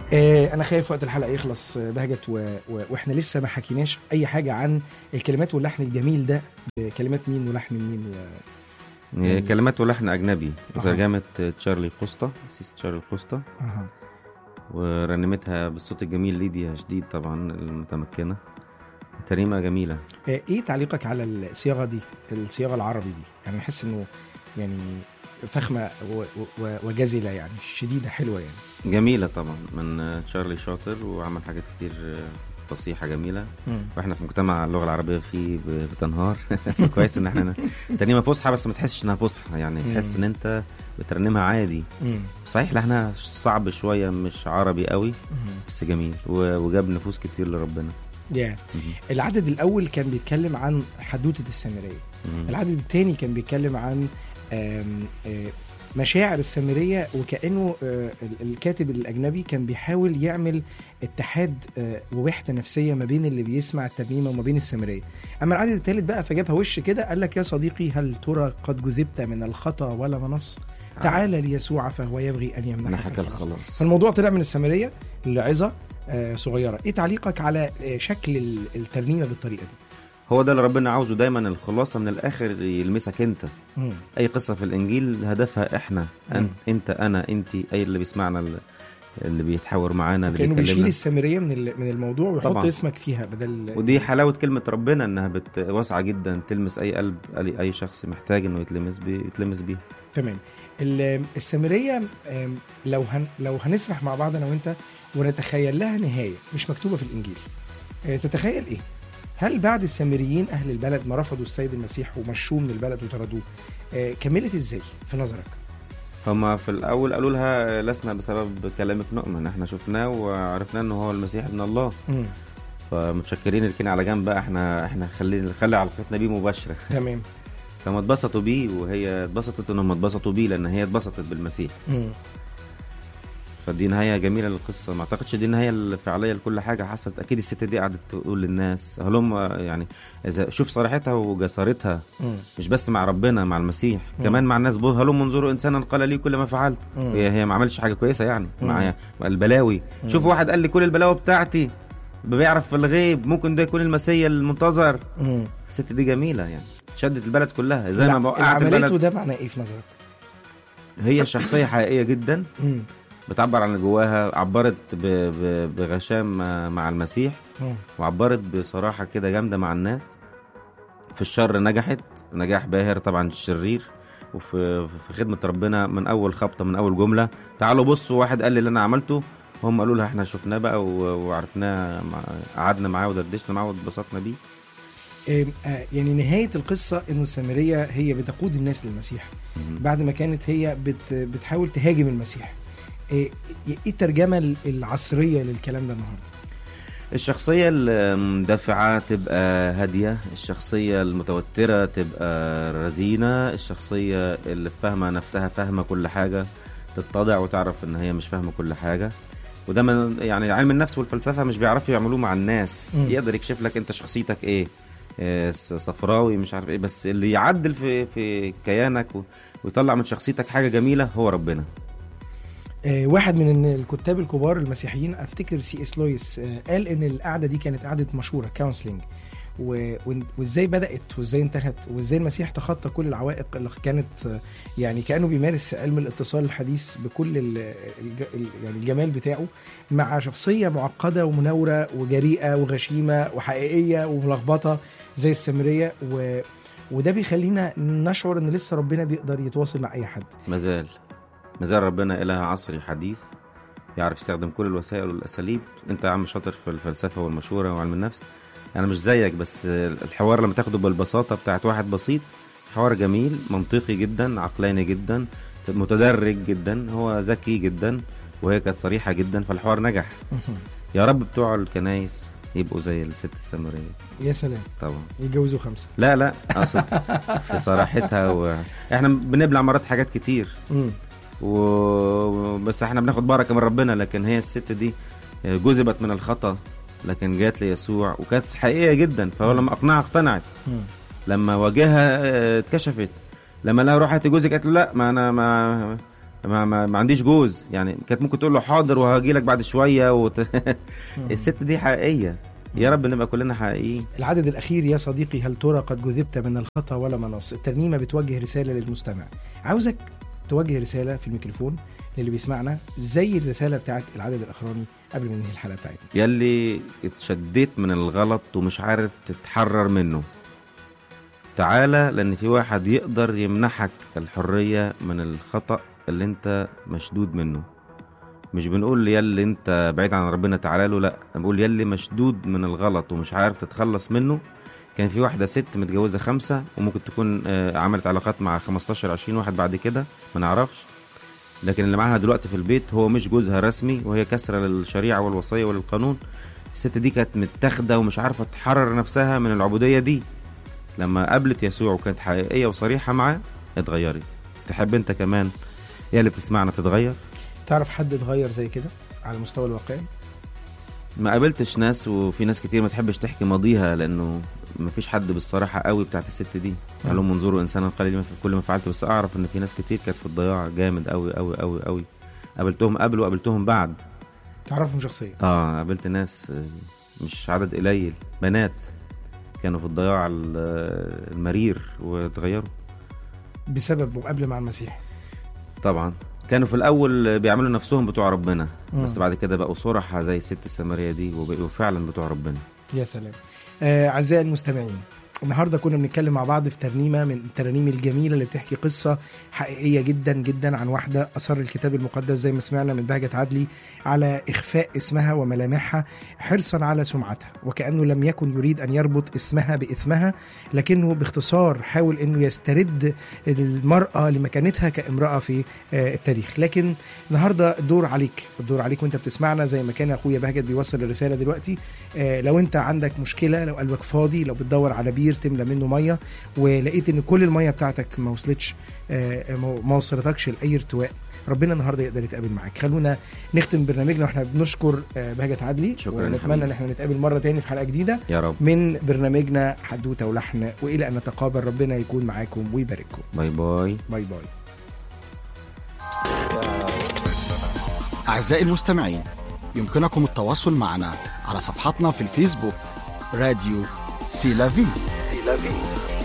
انا خايف وقت الحلقه يخلص بهجت واحنا لسه ما حكيناش اي حاجه عن الكلمات واللحن الجميل ده. كلمات مين ولحن مين كلمات ولحن اجنبي وترجمه تشارلي كوستا، اسيس تشارلي كوستا. ورنمتها بالصوت الجميل ليديا شديد طبعا المتمكنه. ترنيمه جميله. ايه تعليقك على الصياغه دي، الصياغه العربي دي؟ يعني نحس انه يعني فخمه وجزله، يعني شديده حلوه يعني. جميله طبعا من تشارلي، شاطر وعمل حاجات كتير فصيحه جميله. واحنا في مجتمع اللغه العربيه فيه بتنهار. كويس ان احنا ترنيمه فصحى بس ما تحسش انها فصحى، يعني تحس ان انت بترنمها عادي. صحيح لحنها صعب شويه، مش عربي قوي، بس جميل وجاب نفوس كتير لربنا. العدد الاول كان بيتكلم عن حدوته السامريه. العدد الثاني كان بيتكلم عن مشاعر السامريه، وكأنه الكاتب الأجنبي كان بيحاول يعمل اتحاد ووحدة نفسية ما بين اللي بيسمع الترنيمة وما بين السامريه. أما العدد الثالث بقى فجابها وش كده، قال لك: يا صديقي هل ترى قد جذبت من الخطأ ولا منص؟ تعال ليسوع فهو يبغي أن يمنحك الخلاص. فالموضوع طلع من السامريه لعظة صغيرة. ايه تعليقك على شكل الترنيمة بالطريقة دي؟ هو ده اللي ربنا عاوزه دايما، الخلاصة من الآخر يلمسك انت. اي قصة في الانجيل هدفها احنا، انت انا انتي، اي اللي بيسمعنا اللي بيتحاور معانا اللي كانوا بيشيل السامرية من الموضوع ويحط طبعا اسمك فيها بدل. ودي حلاوة كلمة ربنا، انها واسعة جدا تلمس اي قلب، اي شخص محتاج انه يتلمس بيه. تمام. السامرية لو هنسرح مع بعض انا وانت ونتخيل لها نهاية مش مكتوبة في الانجيل، تتخيل ايه؟ هل بعد السامريين أهل البلد ما رفضوا السيد المسيح ومشوه من البلد وطردوه، كملت إزاي في نظرك؟ هما في الأول قالوا لها: لسنا بسبب كلامك نؤمن، احنا شفناه وعرفنا انه هو المسيح ابن الله. فمتشكرين لكن على جنب بقى، احنا خلي علاقتنا بيه مباشرة. تمام. فما اتبسطوا بيه وهي اتبسطت انهم اتبسطوا بيه، لان هي اتبسطت بالمسيح. فدي نهاية جميلة للقصة. ما اعتقدش دي النهاية الفعلية لكل حاجة حصلت. اكيد الست دي قعدت تقول للناس هلم، يعني اذا شوف صراحتها وجسارتها، مش بس مع ربنا، مع المسيح كمان مع الناس. هلم انظروا انسانا قال لي كل ما فعلت. هي ما عملش حاجة كويسة يعني مع البلاوي. شوف واحد قال لي كل البلاوي بتاعتي، بيعرف في الغيب، ممكن ده يكون المسيح المنتظر. الست دي جميلة يعني، شدت البلد كلها زي ما وقعت البلد. وده معناه ايه في نظرك؟ هي شخصية حقيقية جدا، بتعبر عن اللي جواها. عبرت بغشام مع المسيح، وعبرت بصراحة كده جامدة مع الناس. في الشر نجحت نجاح باهر طبعا الشرير، وفي خدمة ربنا من أول خبطة، من أول جملة. تعالوا بصوا، واحد قال لي اللي أنا عملته، هم قالوا لها احنا شفناه بقى وعرفناه، قعدنا معاه ودردشنا معاه واتبسطنا بيه. يعني نهاية القصة انه السامرية هي بتقود الناس للمسيح بعد ما كانت هي بتحاول تهاجم المسيح. ايه الترجمة العصرية للكلام ده النهاردة؟ الشخصية المدافعة تبقى هادية، الشخصية المتوترة تبقى رزينة، الشخصية اللي فاهمة نفسها، فاهمة كل حاجة، تتضع وتعرف ان هي مش فاهمة كل حاجة. وده من يعني علم النفس والفلسفة مش بيعرفوا يعملوه مع الناس. يقدر يكشف لك انت شخصيتك ايه، صفراوي مش عارف ايه، بس اللي يعدل في كيانك ويطلع من شخصيتك حاجة جميلة هو ربنا. واحد من الكتاب الكبار المسيحيين، افتكر CS لويس، قال ان القعدة دي كانت قعدة مشورة، كونسلينج، وازاي بدأت وازاي انتهت وازاي المسيح تخطى كل العوائق اللي كانت، يعني كأنه بيمارس علم الاتصال الحديث بكل يعني الجمال بتاعه مع شخصية معقدة ومناورة وجريئة وغشيمة وحقيقية وملخبطة زي السامرية، وده بيخلينا نشعر ان لسه ربنا بيقدر يتواصل مع اي حد. مازال ربنا إله عصري حديث، يعرف يستخدم كل الوسائل والأساليب. انت يا عم شاطر في الفلسفة والمشورة وعلم النفس، انا مش زيك، بس الحوار لما تاخده بالبساطة بتاعت واحد بسيط، حوار جميل منطقي جدا، عقلاني جدا، متدرج جدا، هو ذكي جدا، وهي كانت صريحة جدا، فالحوار نجح. يا رب بتوع الكنايس يبقوا زي الست السامرية. يا سلام. طبعا يتجوزوا 5. لا اقصد في صراحتها احنا بنبلع مرات حاجات كتير بس احنا بناخد بركة من ربنا، لكن هي الست دي جذبت من الخطأ لكن جات ليسوع وكانت حقيقية جدا. فهو لما أقنعها اقتنعت، لما واجهها اتكشفت، لما لا روحت جوزك قالت له لا، ما ما عنديش جوز يعني. كانت ممكن تقول له حاضر وهاجي لك بعد شويه الست دي حقيقيه. يا رب نبقى كلنا حقيقيين. العدد الأخير يا صديقي، هل ترى قد جذبت من الخطا ولا منص؟ الترنيمة بتوجه رسالة للمستمع. عاوزك توجه رسالة في الميكروفون للي بيسمعنا زي الرسالة بتاعت العدد الأخراني قبل ما ننهي الحلقة بتاعتنا. يلي اتشديت من الغلط ومش عارف تتحرر منه، تعالى، لأن في واحد يقدر يمنحك الحرية من الخطأ اللي انت مشدود منه. مش بنقول يلي انت بعيد عن ربنا تعالى له، لا، بنقول يلي مشدود من الغلط ومش عارف تتخلص منه. كان في واحدة ست متجوزة 5 وممكن تكون عملت علاقات مع 15-20 واحد بعد كده ما نعرفش، لكن اللي معاها دلوقتي في البيت هو مش جوزها رسمي، وهي كسرة للشريعة والوصية وللقانون. الست دي كانت متاخدة ومش عارفة تحرر نفسها من العبودية دي. لما قابلت يسوع وكانت حقيقية وصريحة معاه اتغيرت. تحب انت كمان يا اللي بتسمعنا تتغير؟ تعرف حد اتغير زي كده على المستوى الواقعي؟ ما قابلتش ناس، وفي ناس كتير ما تحبش تحكي ماضيها لانه ما فيش حد بالصراحة قوي بتاعت الست دي. قالوا منظروا انسانا قليلا في كل ما فعلت. بس اعرف ان في ناس كتير كانت في الضياع جامد قوي قوي قوي قوي. قابلتهم قبل وقابلتهم بعد. تعرفهم شخصيا؟ قابلت ناس مش عدد قليل، بنات كانوا في الضياع المرير وتغيروا بسبب مقابلة مع المسيح. طبعا كانوا في الأول بيعملوا نفسهم بتوع ربنا، بس بعد كده بقوا صرحة زي الست السامرية دي وبقوا فعلا بتوع ربنا. يا سلام. أعزائي المستمعين، النهاردة كنا بنتكلم مع بعض في ترنيمة من الترانيم الجميلة اللي بتحكي قصة حقيقية جدا جدا عن واحدة أصر الكتاب المقدس زي ما سمعنا من بهجة عدلي على إخفاء اسمها وملامحها حرصا على سمعتها، وكأنه لم يكن يريد أن يربط اسمها بإثمها، لكنه باختصار حاول أنه يسترد المرأة لمكانتها كامرأة في التاريخ. لكن النهاردة الدور عليك وانت بتسمعنا، زي ما كان أخويا بهجة بيوصل الرسالة دلوقتي. لو انت عندك مشكلة، لو قلبك فاضي، لو بتدور على بير تملى منه مية ولقيت ان كل المية بتاعتك ما وصلتش، ما وصلتكش لأي ارتواء، ربنا النهارده يقدر يتقابل معاك. خلونا نختم برنامجنا واحنا بنشكر بهجة عدلي، ونتمنى ان احنا نتقابل مرة تاني في حلقة جديدة يا رب من برنامجنا حدوتة ولحن، والى ان نتقابل ربنا يكون معاكم ويبارككم. باي باي باي باي. أعزائي المستمعين، يمكنكم التواصل معنا على صفحتنا في الفيسبوك راديو سي لافي.